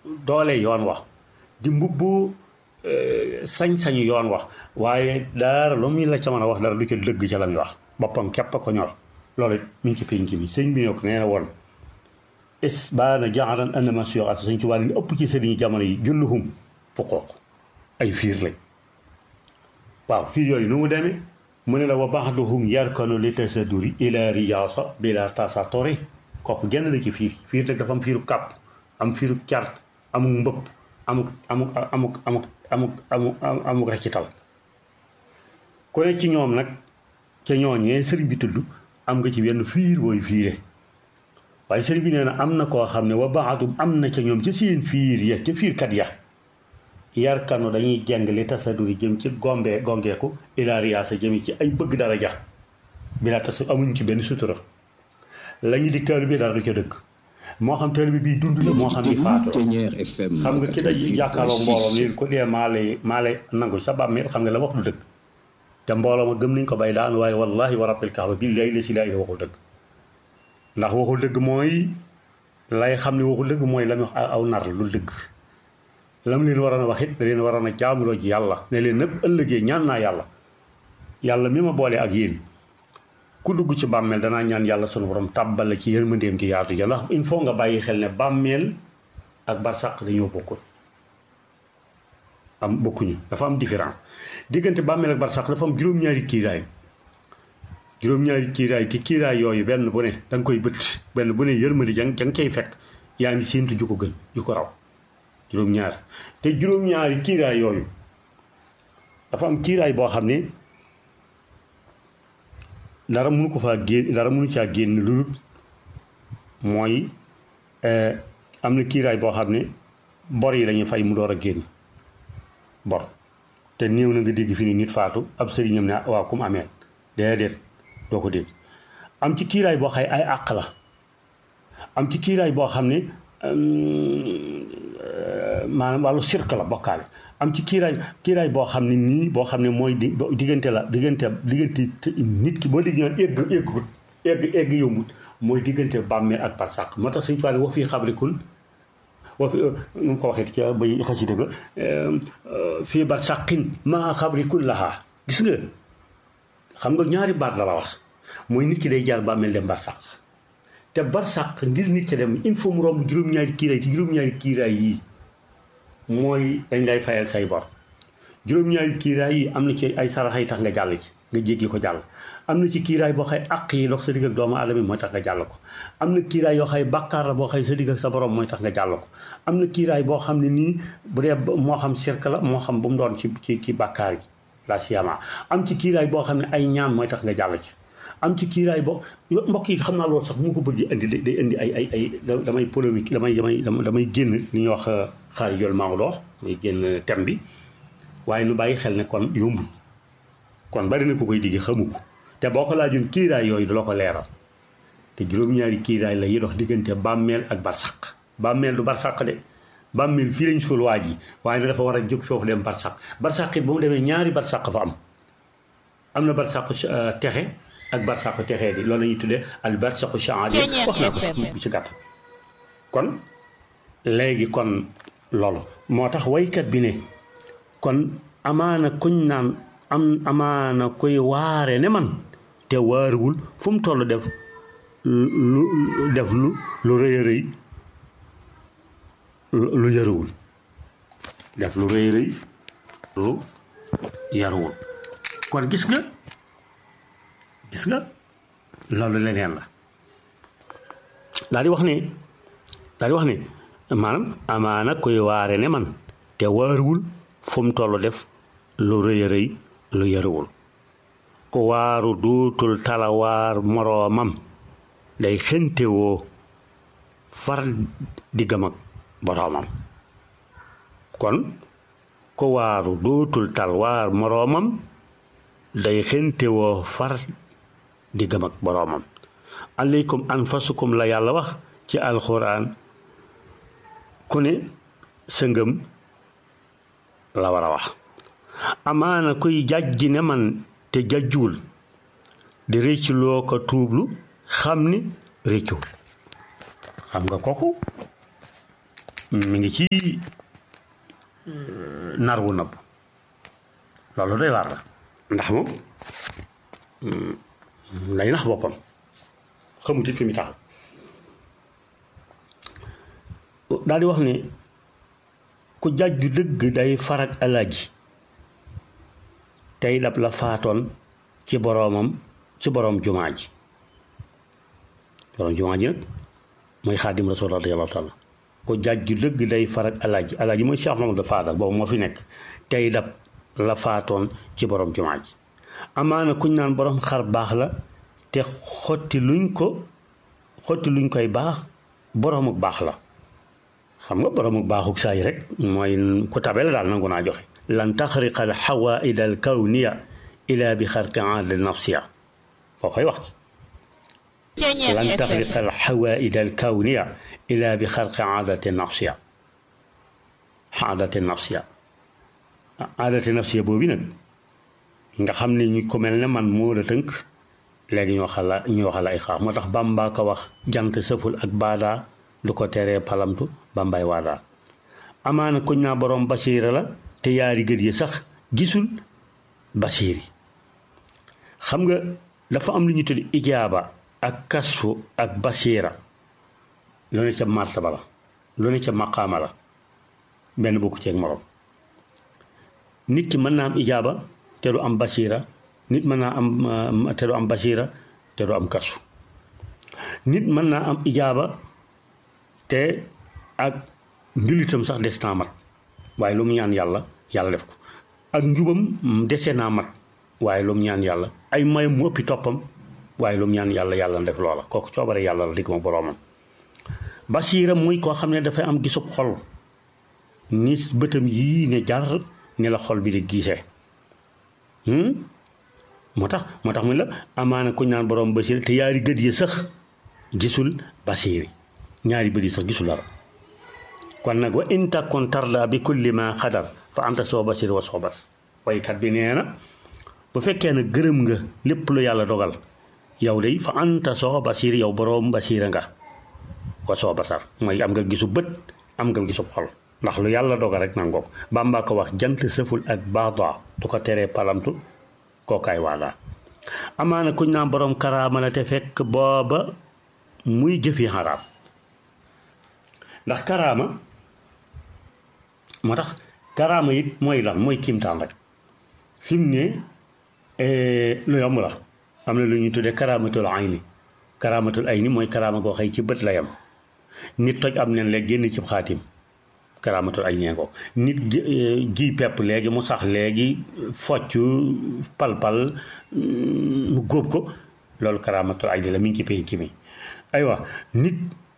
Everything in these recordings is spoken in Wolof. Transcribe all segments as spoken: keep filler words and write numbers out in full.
doole yoon wax di mbubbu sañ-sañu yoon wax waaye dara lu muy la ca mën a wax dara du ca dëgg ca la muy wax boppam képp a ko ñor loolu it mi ngi ci pénc bi sëñ bi ñoo ko nee na woon is baana jaaran anama sio at sëñ Tuubaa li ëpp ci sëriñu jamono yi julluhum fuqooq ay fiir lañ waaw fiir yooyu nu mu demee mu ne la wa ba'duhum yarkanu li tasaduri ila riyaasa bila tasatori kooku genn la ci fiir fiir nag dafa am fiiru kàpp am fiiru cart amuk mbëpp amuk amuk amuk amuk amuk amuk amuk recital ku ne ci ñoom nag ca ñooñee sëriñ bi tudd am nga ci wenn fiir wooyu fiire waaye sëriñ bi nee na am na koo xam ne wa ba'dum am na ca ñoom ca seen fiir ya ca fiirkat ya yarkanu dañuy jeng li tasaduri jëm ci gombe gongeeku ila riyaasa jëmi ci ay bëgg daraja bi laa tas amuñ ci benn sutura la ñu di taalibe dara du ca dëgg moo xam taalibe bii dund la moo xam ni faatu xam nga ki day jàkkaarloo mbooloo mi ko dee maa lay maa lay nangu sa bàmmeel xam nga la wax du dëgg te mbooloo ma gëm nañ ko bay daan waaye wallahi wa rabbil kaaba billahi la si laa waxul dëgg ndax waxul dëgg mooy lay xam ne waxul dëgg mooy la mu wax aw nar lu dëgg lam leen waroon a wax it da leen waroon a jaamuloo ji yàlla ne leen nëpp ëllëgee ñaan naa yàlla yàlla mi ma boole ak yéen ku dugg ci bàmmeel danaa ñaan yàlla sunu borom tàbbal la ci yërmandeem ci yaatu ja ndax il faut nga bàyyi xel ne bàmmeel ak barsàq dañoo bokkul am bokkuñu dafa am différent diggante bàmmeel ak barsàq dafa am juróom-ñaari kiiraay juróom-ñaari kiiraay ki kiiraay yooyu benn bu ne da nga koy bët benn bu ne yërmande jang jang cay fekk yaa ngi séentu ju ko gën ju ko raw juróom-ñaar te juróom-ñaari kiiraay yooyu dafa am kiiraay boo xam ne dara mënu ko faa génn dara mënu caa génn lu mooy am na kiiraay boo xam ne bor yi lañuy fay mu door a génn bor te néew na nga dégg fi ni nit faatu ab sëriñam ne waaw ku mu amee déedéet doo ko dégg am ci kiiraay boo xay ay àq la am ci kiiraay boo xam ne maanaam wàllu sirk la bokkaale am ci kiiraay kiiraay boo xam ne nii boo xam ne mooy di diggante la diggante diggante nit ki boo dégg ñaan egg eggut egg egg yombut mooy diggante bàmmeel ak barsàq moo tax suñu faale wa fii xabrikun wa fi nu ko waxee ca bay xasida ga fii barsàqin maa xabrikun laxaa gis nga xam nga ñaari baat la la wax mooy nit ki day jaar bàmmeel dem barsàq te barsàq ngir nit ki dem il faut mu romb juróom-ñaari kiiraay te juróom-ñaari kiiraay yii mooy dañ lay fayal say bor juróom-ñaari kiiraay yi am na ci ay sarax yi tax nga jàll ci nga jéggi ko jàll am na ci kiiraay boo xay àq yi dox sa digg ak doomu aadama mooy tax nga jàll ko am na kiiraay yoo xay bàkkaar la boo xay sa digg ak sa borom mooy tax nga jàll ko am na kiiraay boo xam ne nii bu dee moo xam sirk la moo xam bu mu doon ci ci ci bàkkaar yi la siyama am ci kiiraay boo xam ne ay ñaan mooy tax nga jàll ci am ci kiiraay boo mbokk yi xam naa loolu sax mu ko bëgg indi day indi ay ay ay damay polémique damay damay damay génn li ñuy wax xaar yol Maodo muy génn thème bi waaye nu bàyyi xel ne kon yombul kon bari na ko koy digg xamu ko te boo ko laajoon kiiraay yooyu du la ko leeral te juróom-ñaari kiiraay la yi dox diggante bàmmeel ak barsàq bàmmeel du barsàq de bàmmeel fii lañ suul waa ji waaye ne dafa war a jóg foofu dem barsàq barsàq it ba mu demee ñaari barsàq fa am am na barsàq texe ak barsàqu texee di loolu la ñuy tuddee al barsàqu shahaada wax naa ko sax bu ci gàtt kon léegi kon loolu moo tax waykat bi ne kon amaana kuñ naan am amaana koy waare ne man te waaruwul fu mu toll def lu def lu lu rëy a rëy lu yaruwul def lu rëy a rëy lu yaruwul kon gis nga gis nga loolu leneen la daal di wax ne daal di wax ne maanaam amaana koy waare ne man te waaruwul fu mu toll def lu rëy a rëy lu yaruwul ku waaru duutul talawaar moroomam day xentewoo far diggam ak boroomam kon ku waaru duutul talwaar moroomam day xentewoo far diggam ak boroomam aleykum anfasukum la yàlla wax ci alxuraan ku ne sëngëm la war a wax amaana kuy jàjji ne man te jàjjuwul di réccu loo ko tuublu xam ni réccu xam nga kooku mi ngi ci nar wu nëbb loolu doy waar la ndax moom lay nax boppam xamut it fi mu taxaw daal di wax ne ku jàjju dëgg day farag alaaji tey dab la faatoon ci boroomam ci boroom jumaa ji boroom jumaa ji nag mooy xaadim rasul radiyallahu taala ku jàjju dëgg day farag alaaji alaaji mooy Cheikh Mamadou Fadal boobu moo fi nekk tey dab la faatoon ci boroom jumaa ji amaana kuñ naan boroom xar baax la te xotti luñ ko xotti luñ koy baax boroomu baax la xam nga boroomu baaxuk saa yi rek mooy ku tabe la daal nangu naa joxe lan taxriqa al xawaida al kawniya ila bi xarqi aada nafsiya foo koy wax lan taxriqa al xawaida al kawniya ila bi xarqi aadati nafsiya aadati nafsiya aadati nafsiya boobu nag nga xam ne ñu ko mel ne man moo la tënk léegi ñu waxal la ñu waxal la ay xaar moo tax Bàmba ko wax jant sëful ak baadaa lu ko teree palamtu Bàmbaay waadaa amaana kuñ naa boroom basiira la te yaari gët yi sax gisul basiiri xam nga dafa am lu ñu tudd ijaaba ak kasfu ak basiira lu ne ca martaba la lu ne ca maqaama la benn bokku ceeg moroom nit ki mën naa am ijaaba te du am basiira nit mën naa am te du am basiira te du am kasfu nit mën naa am ijaaba te ak njulitam sax des naa mat waaye lu mu ñaan yàlla yàlla def ko ak njubam dese naa mat waaye lu mu ñaan yàlla ay mayam mu ëppi toppam waaye lu mu ñaan yàlla yàlla def loola kooku coobare yàlla la digg ma boroomam basiira muy koo xam ne dafay am gisub xol ni bëtam yii ne jar ni la xol bi di gisee moo tax moo tax mu la amaana kuñ naan boroom basiira te yaari gët yi sax gisul basiiri ñaari bët yi sax gisul dara kon nag wa in takun tarda bi kulli ma xadar fa anta soo basir wa soobat waykat bi nee na bu fekkee ne gërëm nga lépp lu yàlla dogal yow de fa anta soo basir yow boroom basiira nga wa soo basar mooy am nga gisu bët am nga gisu xol ndax lu yàlla dogal rek nangoo ko Bàmba ko wax jant sëful ak baada du ko teree palamtu kookaay waadaa amaana kuñ naa boroom karaama la te fekk booba muy jëfi xaraam ndax karaama moo tax karaama it mooy lan mooy kiimtaan rek fi mu ne lu yomb la am na lu ñuy tuddee karaamatul ayni karaamatul ayni mooy karaama goo xëy ci bët la yam nit toj am nen léegi génn ci xaatim karaamatul ayni ko nit ji pepp léegi mu sax léegi focc palpal mu góob ko loolu karaamatul ayni la mi ngi ci penc mi aywa nit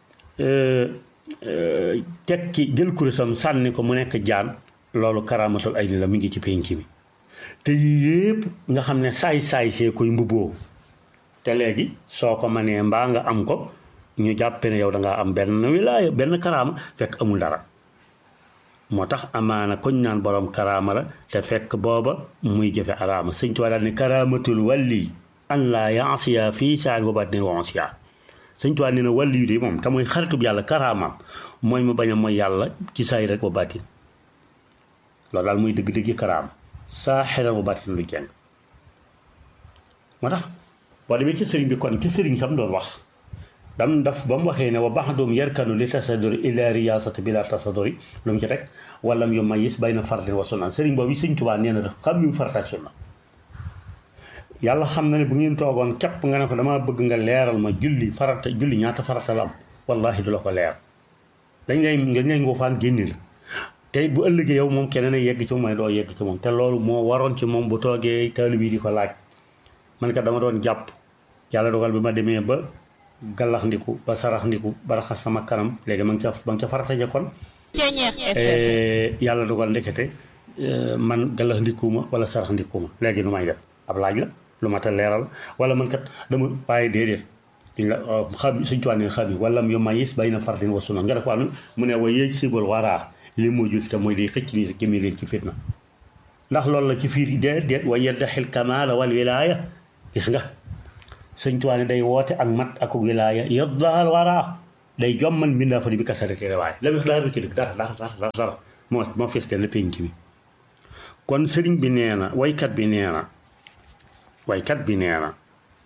tekki jël kurusam sànni ko mu nekk jaan loolu karaamatul ayni la mi ngi ci penc mi te yii yëpp nga xam ne saay-saay see koy mbubboo te léegi soo ko mënee mbaa nga am ko ñu jàppe ne yow dangaa am benn wilaaya benn karaama fekk amul dara moo tax amaana koñ naan borom karaama la te fekk booba muy jëfe araama sëñ Tuubaa daal ne karaamatul walli an laa yaasiya fii saar ba baat ne wansiya sëñ Tuubaa nee na wàllu yu de moom te mooy xaritub yàlla karaamaam mooy mu bañ a mooy yàlla ci saay rek ba baatin loolu daal muy dëgg-dëgg karaama saa xeral ba baatin lu jeng moo tax boo demee ci sëriñ bi kon ci sëriñ sam doon wax dam daf ba mu waxee ne wa baxdum yarkanu li tasaduri ila riyasati bila tasaduri lu mu ci teg walam yu mayis bayna fardin wa sunna sëriñ boobu sëñ Tuubaa nee na daf xam yu farata ak sunna yàlla xam na ne bu ngeen toogoon képp nga ne ko damaa bëgg nga leeral ma julli farata julli ñaata farata la am wallahi du la ko leer dañ lay dañ lay ngoofaan génni la tey bu ëllëgee yow moom keneen a yegg ci moom mooy doo yegg ci moom te loolu moo waroon ci moom bu toogee taalib yi di ko laaj man kat dama doon jàpp yàlla dogal bi ma demee ba gallax ndiku ba sarax ndiku ba raxas sama kanam léegi ma ngi ca ma ngi ca farata ja kon yàlla dogal ndekete man gallax ndikuma wala sarax ndikuma léegi nu may def ab laaj la lu mat a leeral wala man kat dama waaye déedéet duñ la xam suñ tuwaa ne xam yi wala yu mayis bay na fardin wa sunna nga def waa mu ne wa yéeg sibal waraa li moo juf te mooy day xëcc nii jëmee leen ci fitna ndax loolu la ci fiir déet déet wa yeddaxil kamaala wal wilaaya gis nga suñ tuwaa ne day woote ak mat ak wilaaya yeddaal waraa day jommal mbindaa fa di bi kasarate waaye la wax dara ci dëgg dara dara dara dara moo moo fees la penc mi kon sëriñ bi nee na waykat bi nee na waykat bi nee na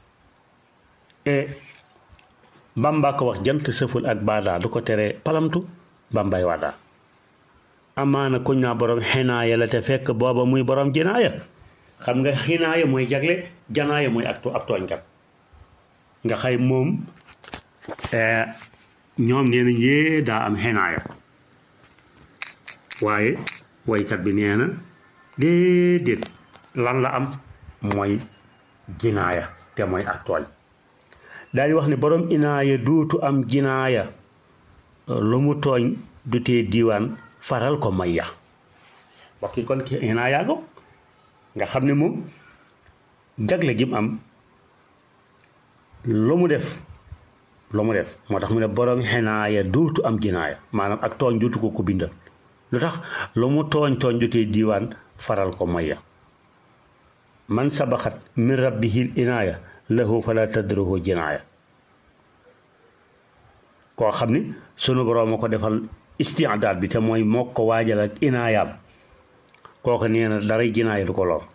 e Bamba ko wax jant sëful ak baadaa du ko tere palamtu Bambay waadaa amaana kuñ naa borom xinaaya la te fekk booba muy borom jinaaya xam nga xinaaya mooy jagle janaaya mooy ak ab tooñkat nga xay moom ñoom nee nañ yee daa am xinaaya waaye waykat bi nee na déedéet lan la am mooy jinaaya te mooy ak tooñ daal di wax ne borom inaaya duutu am jinaaya lu mu tooñ du tee diiwaan faral ko may ya bokki kon ki inaaya go nga xam ne moom jagle gi mu am lu mu def lu mu def moo tax mu ne borom xinaaya duutu am jinaaya maanaam ak tooñ duutu ko ko bindal lu tax lu mu tooñ tooñ du tee diiwaan faral ko may ya man sabaxat min rabbihil inaaya lahu fala tadruhu jinaaya koo xam ni sunu borom a ko defal istiadaat bi te mooy moo ko waajal ak inaayaam kooku nee na daray jinaaya du ko lor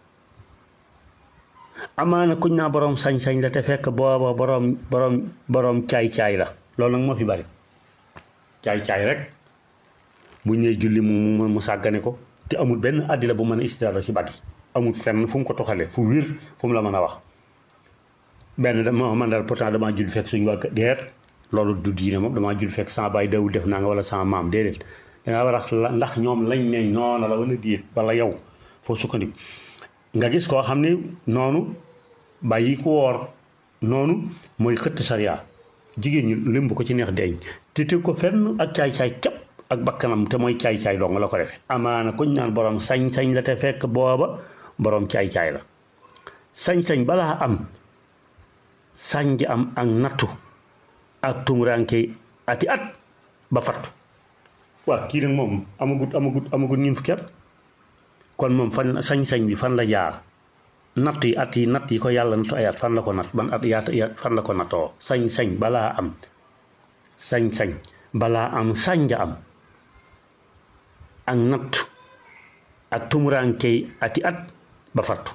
amaana kuñ naa borom sañ-sañ la te fekk booba borom borom borom caay-caay la loolu nag moo fi bari caay-caay rek bu ñëwee julli mu mu sàggane ko te amul benn àddila bu mën a istidaada ci bati amul fenn fu mu ko toxalee fu wir fu mu la mën a wax benn dama man daal pourtant damaa jull fekk suñu wàgg deer loolu du diine moom damaa jull fekk sama baay dawul def naa nga wala sama maam déedéet dangaa war a ndax ñoom lañ ne noona la wala déet wala yow foo sukkandiku nga gis koo xam ne noonu bàyyi ku woor noonu mooy xëtt sariya jigéen ñi limb ko ci neex deeñ te te ko fenn ak caay-caay képp ak bakkanam te mooy caay-caay dong la ko defe amaana kuñ naan borom sañ-sañ la te fekk booba borom caay-caay la sañ-sañ balaa am sañ ji am ak nattu ak tumuranke ati at ba fattu waaw kii nag moom amagut amagut amagut ñun fukki at kon moom fan sañ-sañ bi fan la jaar natt yi at yi natt yi ko yàlla nattu ay at fan la ko natt ban at yaata fan la ko nattoo sañ-sañ balaa am sañ-sañ balaa am sañ am ak natt ak tumuraanke ati at ba fattu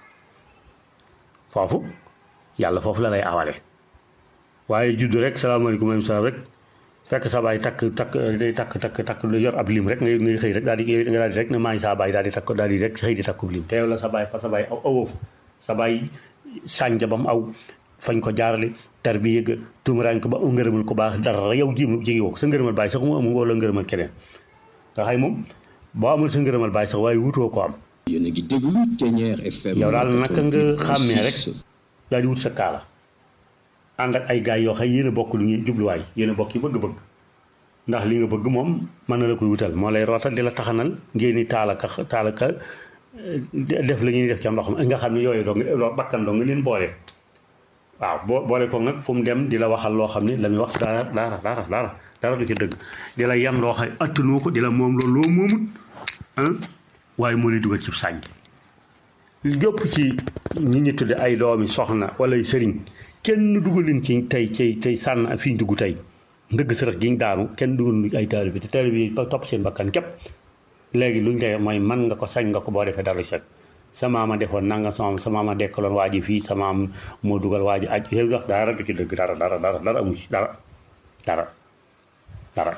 foofu yàlla foofu la lay awale waaye juddu rek salaamaaleykum maaleykum salaam rek fekk sa baay takk takk day takk takk takk yor ab lim rek ngay ngay xëy rek daal di nga daal di rek ne maa ngi saa baay daal di takk daal di rek xëy di takkub lim te yow la sa baay fa sa baay aw awoo fa sa baay sànja bam aw fañ ko jaarale tar bi yëgg tumuraan ko ba ngërëmal ko baax dara yow ji jigi woo ko sa ngërëmal baay sax mu amul wala ngërëmal keneen nga xay moom boo amul sa ngërëmal baay sax waaye wutoo ko am yéen a ngi déglu Thiéniere F M yow daal naka nga xàmmee rek daal di wut sa kaala ànd ak ay gaay yoo xam yéen a bokk lu ñuy jubluwaay yéen a bokk yi bëgg-bëgg ndax li nga bëgg moom mën na la koy wutal moo lay rootal di la taxanal ngeen ni taalaka taalaka def la ñuy def ci am ndox nga xam ne yooyu doo nga bakkan doo nga leen boole waaw boo boole ko nag fu mu dem di la waxal loo xam ne la muy wax dara dara dara dara dara du ci dëgg di la yan loo xam attanoo ko di la moom loolu loo moomut ah waaye moo lay dugal ci sànj jëpp ci ñi ñi tudde ay doomi soxna wala ay sëriñ kenn dugalin ci tey tey tey sànn fi ñu dugg tey ndëgg sërëx gi ñu daanu kenn dugal ay taalibe te taalibe yi topp seen bakkan képp léegi luñ tey mooy man nga ko sañ nga ko boo defee dara set sa maama defoon nanga sa maam sa maama dekkaloon waa ji fii sa maam moo dugal waa ji aj yow wax dara du ci dëgg dara dara dara dara amu ci dara dara dara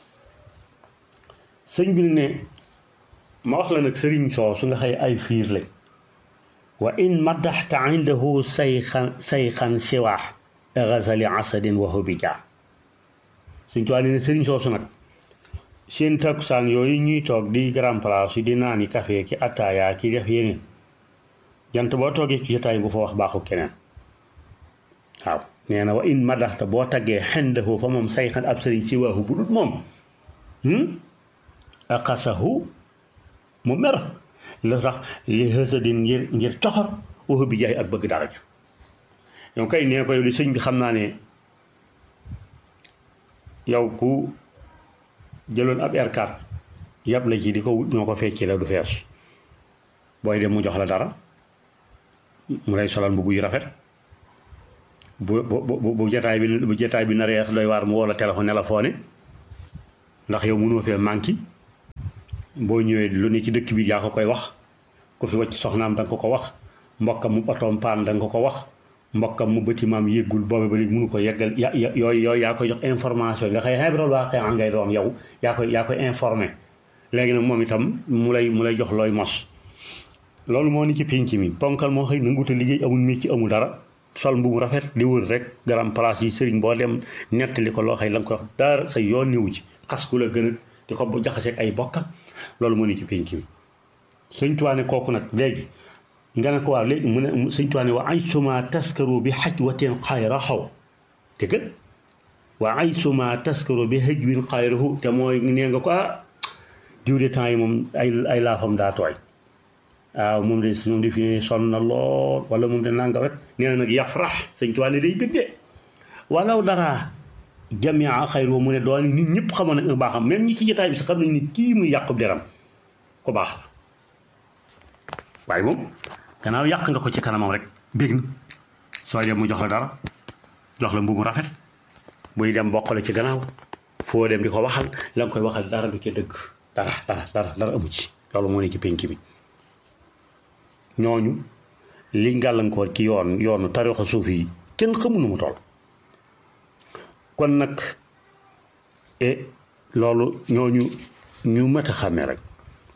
sëñ bi ne ma wax la nag sëriñ soo su nga xëy ay fiir lañ wa in madaxta indahu sayxan sayxan siwaax gazali asadin wa hubija suñ tuwaa ne sëriñ soosu nag seen takkusaan yooyu ñuy toog di grand place yi di naani café ki ataaya ki def yeneen jant boo toogee ci jotaay bu fa wax baaxu keneen waaw nee na wa in madaxta boo taggee xendahu fa moom sayxan ab sëriñ siwaahu bu dut moom aqasahu mu mer la tax li xësadin ngir ngir coxor waxu bi jaay ak bëgg dara ju yow kay nee ko yow li sëñ bi xam naa ne yow ku jëloon ab R quatre yàpp la ci di ko wut ñoo ko fecci la du fees booy dem mu jox la dara mu lay solal mbubb yu rafet bu bu bu jotaay bi bu jotaay bi naree doy waar mu woo la téléphone ne la foone ndax yow mënoo fee manqué boo ñëwee lu ne ci dëkk bi yaa ko koy wax ku fi wàcc soxnaam da nga ko ko wax mbokkam mu otoom paan da nga ko ko wax mbokkam mu bëtimaam yëggul boobe ba léegi mënu ko yeggal ya yooyu yooyu yaa koy jox information nga xëy xeebrool waa xëy ngay doon yow yaa koy yaa koy informé léegi nag moom itam mu lay mu lay jox looy mos loolu moo ni ci pénc mi ponkal moo xëy nanguta liggéey amul métier amul dara sol mbubu rafet di wër rek garam place yi sëriñ boo dem nettali ko loo xëy la nga ko wax dara sa yoon niwu ci xas ku la gën a di ko jaxaseeg ay bokkam loolu moo ni ci pénc mi sëñ Tuubaa ne kooku nag léegi nga ne ko waaw léegi mu ne sëñ Tuubaa ne wa ay suma taskaru bi xaj wateen xayra xaw dégg wa ay suma taskaru bi xëj win xayrahu te mooy nee nga ko ah diw de temps yi moom ay ay laafam daa tooy waaw moom de moom de fi sonn na lool wala moom de nanga wet nee na nag yafrax sëñ Tuubaa ne day bëgg de walaw dara jamia xayru mu ne doon nit ñëpp xamoon nañ baaxam même ñi ci jotaay bi sax xam nañ ni kii muy yàqub deram ko baax la waaye moom gannaaw yàq nga ko ci kanamam rek bég na sooy dem mu jox la dara jox la mbubu rafet buy dem bokk la ci gannaaw foo dem di ko waxal la nga koy waxal dara du ca dëgg dara dara dara dara amu ci loolu moo ne ci penk bi ñooñu liñ gàllankoor ci yoon yoonu tariixa suuf yi kenn xamu nu mu toll kon nag e loolu ñooñu ñu mat a xàmmee rek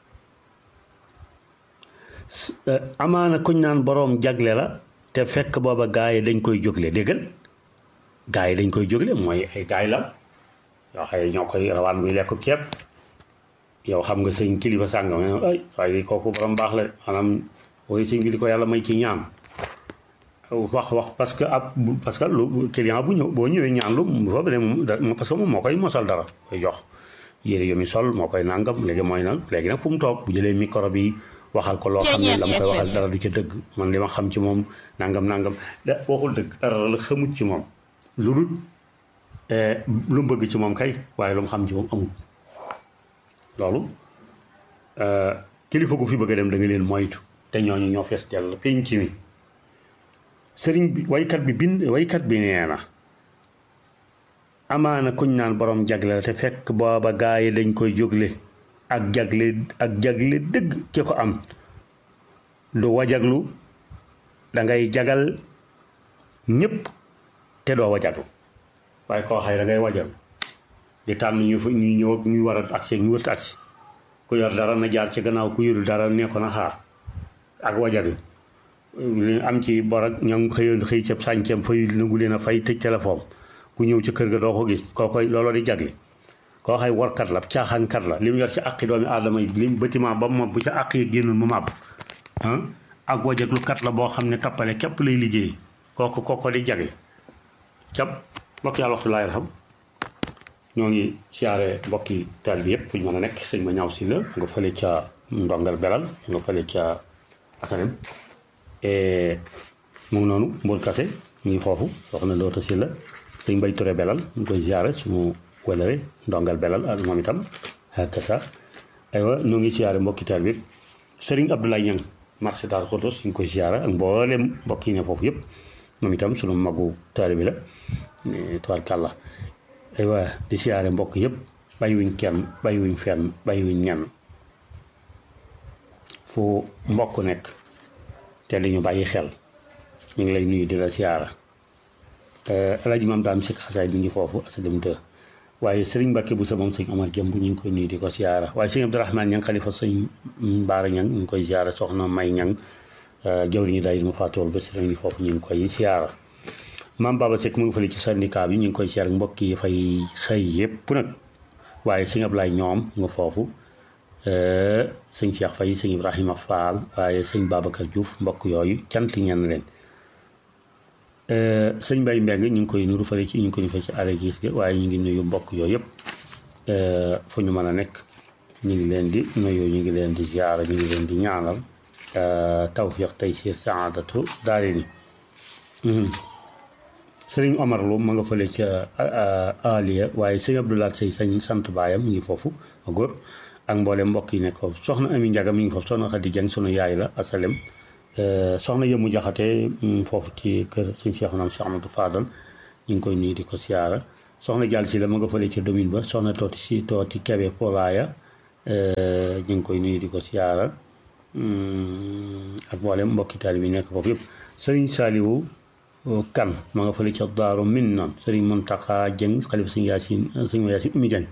amaana kuñ naan boroom jagle la te fekk booba gaa yi dañ koy jógle déggal gaa yi dañ koy jógle mooy ay gaay la yoo xëy ñoo koy rawaan buy lekk ceeb yow xam nga sëñ kilifa sàngam ay waaye kooku borom baax la maanaam ooy sëñ bi di ko yàlla may ci ñaan wax wax parce que ab parce que lu client bu ñëw boo ñëwee ñaan lu bu fa bene moom parce que moom moo koy mosal dara koy jox yére yu mi sol moo koy nàngam léegi mooy nag léegi nag fu mu toog bu jëlee micro bi waxal ko loo xam ne la mu koy waxal dara du ca dëgg man li ma xam ci moom nangam nangam da waxul dëgg dara la xamut ci moom lu dul lu mu bëgg ci moom kay waaye lu mu xam ci moom amul loolu kilifa gu fi bëgg a dem da nga leen moytu te ñooñu ñoo fees dell penc mi sëriñ bi waykat bi bind waykat bi nee na amaana kuñ naan borom jagle la te fekk booba gaa yi dañ koy jógle ak jagle ak jagle dëgg ki ko am du wajaglu dangay jagal ñëpp te doo wajaglu waaye koo xay da ngay wajaglu di tànn ñu fa ñu ñëw ak ñu war a agsi ñu wërta agsi ku yor dara na jaar ci gannaaw ku yorul dara nekkoon a xaar ak wajaglu li am ci bor ak ñoom xëyoon xëy ca sànceem fay nangu leen a fay tëj téléphone ku ñëw ci kër ga doo ko gis koo koy looloo di jagle koo xay warkat la caaxaankat la li mu yor ci àqi doomi aadama yi li mu bâtiment ba mu bu ca àq yi génnul mu màbb ah ak wajaglu kat la boo xam ne tappale képp lay liggéey kooku kooko di jagle cap mbokk yàlla waxtu laay xam ñoo ngi siyaare mbokki taal bi yëpp fu ñu mën a nekk sëñ ma ñaaw si la nga fële ca ndongal belal nga fële ca asanem mu ngi noonu mbool kase ñu ngi foofu soxna Loota si la sëñ Mbay Ture belal ñu koy siyaare suñu wëlëre ndongal belal ak moom itam kasa aywa ñoo ngi siyaare mbokki taal bi sëriñ Abdoulaye Ñang marché Daaru Xudoos ñu ngi koy siyaare ak mboolem mbokk yi ne foofu yëpp moom itam suñu magu taal bi la tuwaar kàlla aywa di siyaare mbokk yëpp bàyyiwuñ kenn bàyyiwuñ fenn bàyyiwuñ ñenn fu mbokk nekk te li ñu bàyyi xel ñu ngi lay nuyu di la siyaara Alaaji Maam Daam Sikk Xasaay bi ngi foofu asa dem të waaye sëriñ Mbàkke bu sa moom sëñ Omar Jëmb ñu ngi koy nuyu di ko siyaara waaye sëñ Abdourahmane Ñang xalifa sëñ Baara Ñang ñu ngi koy siyaara soxna May Ñang jawriñu daay ma fàttewul ba sëriñ foofu ñu ngi koy siyaara Maam Baba Seck mu ngi fële ci syndicat bi ñu ngi koy siyaara mbokk yi fay xëy yëpp nag waaye sëñ Ablaay ñoom nga foofu sëñ Cheikh Faye sëñ Ibrahima Fall waaye sëñ Babacar Diouf mbokk yooyu cant ñenn leen sëñ Mbaye Mbeng ñu ngi koy nuru fële ci ñu ngi koy fa ci àll gis gi waaye ñu ngi nuyu mbokk yooyu yëpp fu ñu mën a nekk ñu ngi leen di nuyu ñu ngi leen di ziara ñu ngi leen di ñaanal tawfiq taysiir saadatu daari ni sëriñ Omar Lo ma nga fële ca Aliya waaye sëñ Abdoulaye Sey sañ sant baayam mu ngi foofu a góor ak mboolem mbokk yi nekk foofu soxna Ami Njaga mi ngi foofu soxna Xadi Jeng sunu yaay la asalem soxna Yëmu Jaxate foofu ci kër sëñ Cheikh naam Cheikh Amadou Fadal ñu ngi koy nuyu di ko siyaara soxna Jàll si la ma nga fële ci domine ba soxna tooti si tooti Kebe Polaaya ñu ngi koy nuyu di ko siyaara ak mboolem mbokki taalibe bi nekk foofu yëpp sëriñ Saliou Kan ma nga fële ca Daaru Minnan sëriñ Mountakha Dieng xalifa sëñ Yaasin sëñ Yaasin Oumy Dieng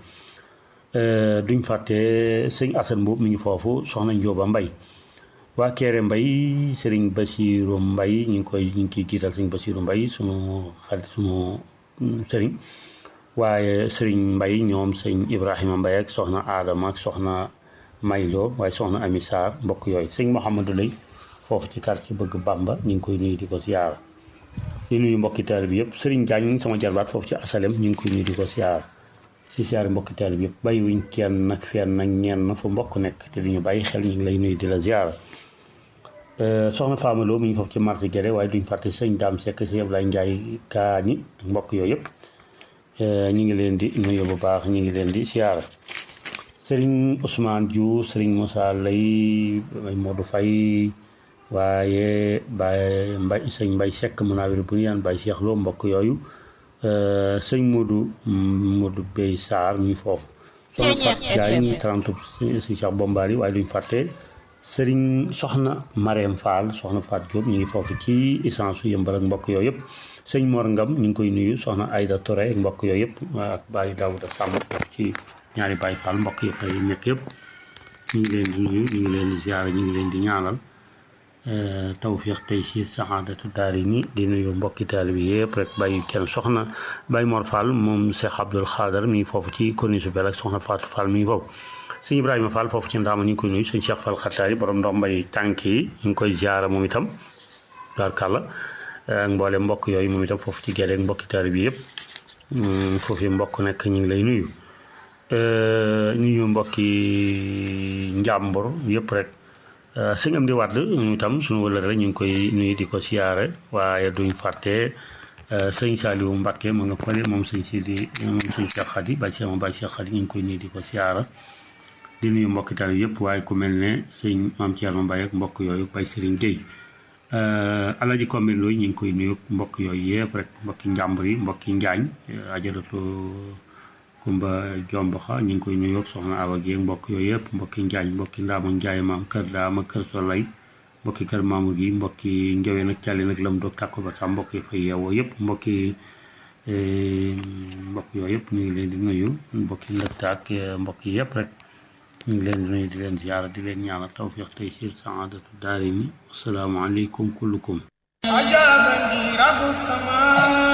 duñ fàtte sëñ Assane Mbuub mi ngi foofu soxna Njóoba Mbay waa Kéré Mbay sëriñ Basiiru Mbay ñu ngi koy ñu ngi ciy jiital sëriñ Basiiru Mbay sunu xarit sunu sëriñ waaye sëriñ Mbay ñoom sëñ Ibrahima Mbay ak soxna Adama ak soxna Maylo waaye soxna Ami Sarr mbokk yooyu sëñ Mouhamadou Lay foofu ci quartier Bëgg Bamba ñu ngi koy nuyu di ko siyaara di nuyu mbokki taalibe bi yëpp sëriñ Jaañ sama jarbaat foofu ci asalem ñu ngi koy nuyu di ko siyaara si siyaare mbokki taalibe bi yëpp bàyyiwuñ kenn nag fenn nag ñenn fu mbokk nekk te duñu bàyyi xel ñu ngi lay nuyu di la siyaara soxna Famaloo mi ngi foofu ci marché Guédé waaye duñ fàtte sëñ Daam Sekk sëñ Ablaye Njaay Kaañi ak mbokk yooyu yëpp ñu ngi leen di nuyu bu baax ñu ngi leen di siyaara sëriñ Ousmane Diouf sëriñ Moussa Lay Modou Faye waaye Baye Mbay sëñ Mbay Sekk Munawir bu yaan Baye Cheikh Lo mbokk yooyu sëñ Modou Modou Bey Sarr mi foofu soxna Fat Diagne trente si Cheikh Bombali waaye duñ fàtte sëriñ soxna Marème Fall soxna Fat Diop ñu ngi foofu ci essence su Yëmbal ak mbokk yooyu yëpp sëñ Mor Ngam ñu ngi koy nuyu soxna Aïda Touré ak mbokk yooyu yëpp ak Baye Daouda Samb foofu ci ñaari Baye Fall mbokk yi fay nekk yëpp ñu ngi leen di nuyu ñu ngi leen di ziara ñu ngi leen di ñaanal tawfiq tey si saxaadatu daari ni di nuyu mbokki taalibe bi yëpp rek bàyyi kenn soxna Baye Mor Fall moom Cheikh Abdoul Khadar mi ngi foofu ci commune su Bel ak soxna Fatou Fall mi ngi foofu sëñ Ibrahima Fall foofu ci ndaama ñu ngi koy nuyu sëñ Cheikh Fall Xattaari borom ndombay tànk yi ñu ngi koy ziara moom itam daar kàlla ak mboole mbokk yooyu moom itam foofu ci Guédé mbokki taalibe bi yëpp foofu yi mbokk nekk ñu ngi lay nuyu nuyu mbokki njàmbur yëpp rek sëñ Amdi Wàdd ñu itam suñu wëlëre rek ñu ngi koy nuyu di ko siyaare waaye duñ fàtte sëñ Saliou Mbacke ma nga fële moom sëñ Sidi moom sëñ Cheikh Khady Baye Cheikh Baye Cheikh Khady ñu ngi koy nuyu di ko siyaara di nuyu mbokki taalibe yëpp waaye ku mel ne sëñ Maam Thierno Mbaye ak mbokk yooyu Baye Serigne Gueye Alaji Kombe Ndoy ñu ngi koy nuyu mbokk yooyu yëpp rek mbokki njàmbur yi mbokki njaañ ajaratu Kumba Jombaxa ñu ngi koy nuyu ak soxna Awa Guèye mbokk yooyu yëpp mbokki Njaañ mbokki Ndaama Njaay maam kër Daama kër Solay mbokki kër Mamour gi mbokki Njawe nag Càlli nag lam doog tàkku ba sax mbokk yi fa yeewoo yëpp mbokki mbokk yooyu yëpp ñu ngi leen di nuyu mbokki ndëkta ak mbokk yi yëpp rek ñu ngi leen di nuyu di leen ziyaara di leen ñaanal tawfiq tey siir saadatu daari ni assalaamu aleykum kullukum ajabani rabbu sama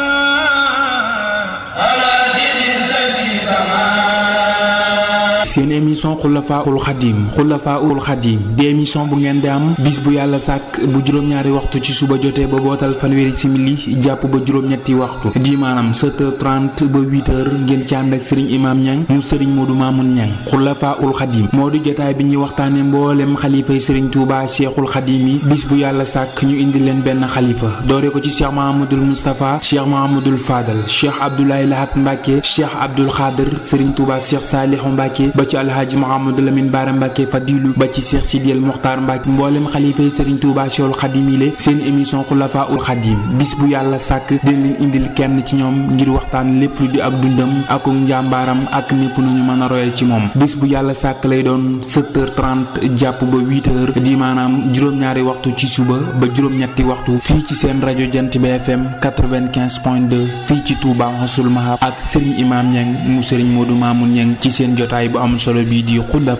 seen émission Xulafaa'ul Xadim Xulafaa'ul Xadim di émission bu ngeen di am bis bu yàlla sàkk bu juróom-ñaari waxtu ci suba jotee ba bootal fanweeri simili jàpp ba juróom-ñetti waxtu di maanaam sept heures trente ba huit heures ngeen ci ànd ak sëriñ Imam Ñang mu sëriñ Moodu Maamun Ñang Xulafaa'ul Xadim moo di jotaay bi ñuy waxtaane mboolem xalifay sëriñ Tuubaa Cheikhul Xadim yi bis bu yàlla sàkk ñu indi leen benn xalifa doore ko ci Cheikh Mahamadul Moustapha Cheikh Mahamadul Fadal Cheikh Abdoulaye Lahat Mbacke Cheikh Abdoul Khadir sëriñ Tuubaa Cheikh Saalihu Mbacke ba ci alhaaji Mouhamadou Lamine Bara Mbacke Fadilu ba ci Cheikh Sidiel Mokhtar Mbacke mboolem xalifa yi Serigne Touba Cheikhul Khadim yi le seen émission Xulafaa'ul Khadim bis bu yàlla sàkk dina leen indil kenn ci ñoom ngir waxtaan lépp lu di ak dundam ak njàmbaaram ak népp nu ñu mën a royal ci moom bis bu yàlla sàkk lay doon sept heures trente jàpp ba huit heures di maanaam juróom-ñaari waxtu ci suba ba juróom-ñetti waxtu fii ci seen rajo Jant bi F M quatre-vingt-quinze point deux fii ci Touba Xossul Mahab ak Serigne Imam Ñang mu Serigne Modou Mamoun Ñang ci seen jotaay bu am solo bii di Xulafa